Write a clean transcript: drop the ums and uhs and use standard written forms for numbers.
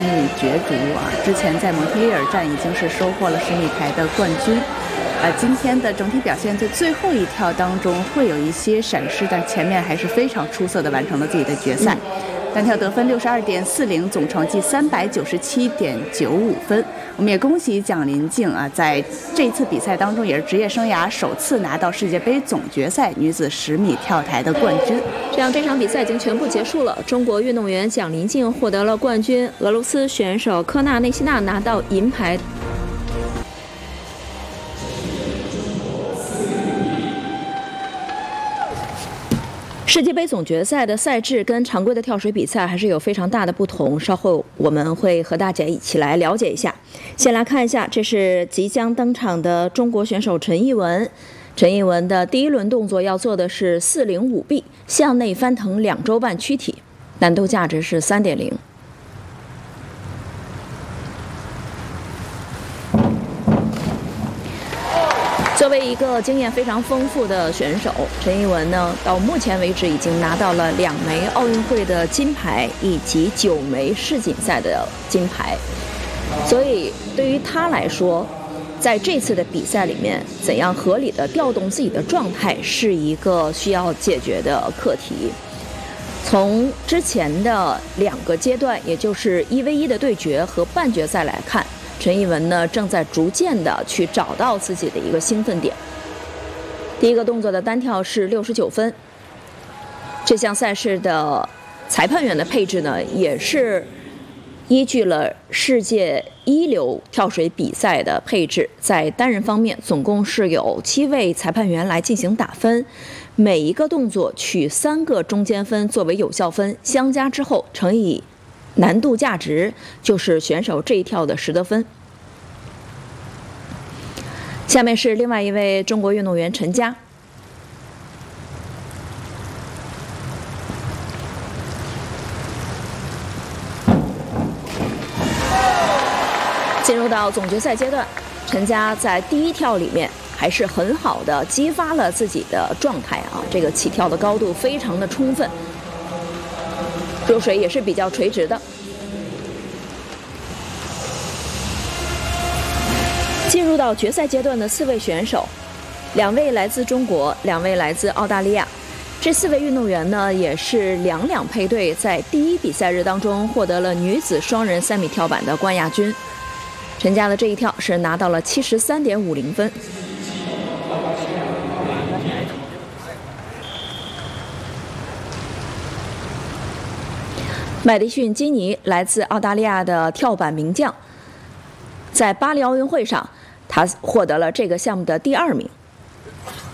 角逐之前在蒙特利尔站已经是收获了10米台的冠军。今天的整体表现在最后一跳当中会有一些闪失，但前面还是非常出色的完成了自己的决赛。单跳得分62.40，总成绩397.95分。我们也恭喜蒋琳静在这次比赛当中也是职业生涯首次拿到世界杯总决赛女子10米跳台的冠军。 这样，这场比赛已经全部结束了。中国运动员蒋琳静获得了冠军，俄罗斯选手科纳内西娜拿到银牌。世界杯总决赛的赛制跟常规的跳水比赛还是有非常大的不同，稍后我们会和大家一起来了解一下。先来看一下，这是即将登场的中国选手陈艺文。陈艺文的第一轮动作要做的是405B 向内翻腾2周半躯体，难度价值是3.0。作为一个经验非常丰富的选手，陈艺文呢，到目前为止已经拿到了2枚奥运会的金牌以及9枚世锦赛的金牌，所以对于他来说，在这次的比赛里面，怎样合理的调动自己的状态是一个需要解决的课题。从之前的2个阶段，也就是1v1的对决和半决赛来看，陈艺文呢正在逐渐的去找到自己的一个兴奋点。第一个动作的单跳是69分，这项赛事的裁判员的配置呢，也是依据了世界一流跳水比赛的配置，在单人方面总共是有7位裁判员来进行打分，每一个动作取3个中间分作为有效分，相加之后乘以难度价值，就是选手这一跳的实得分。下面是另外一位中国运动员陈佳。进入到总决赛阶段，陈佳在第一跳里面还是很好的激发了自己的状态这个起跳的高度非常的充分，入水也是比较垂直的。进入到决赛阶段的4位选手，2位来自中国，2位来自澳大利亚。这4位运动员呢，也是2配对在第一比赛日当中获得了女子双人3米跳板的冠亚军。陈佳的这一跳是拿到了73.50分。麦迪逊·基尼来自澳大利亚的跳板名将，在巴黎奥运会上，他获得了这个项目的第2名。